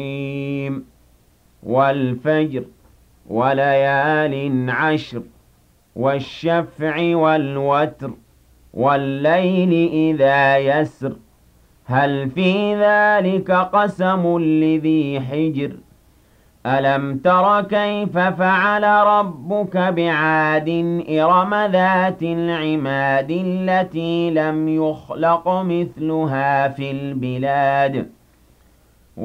وَالْفَجْرِ وَلَيَالٍ عَشْرٍ وَالشَّفْعِ وَالْوَتْرِ وَاللَّيْلِ إِذَا يَسْرِ هَلْ فِي ذَٰلِكَ قَسَمٌ لِّذِي حِجْرٍ أَلَمْ تَرَ كَيْفَ فَعَلَ رَبُّكَ بِعَادٍ إِرَمَ ذَاتِ الْعِمَادِ الَّتِي لَمْ يُخْلَقْ مِثْلُهَا فِي الْبِلَادِ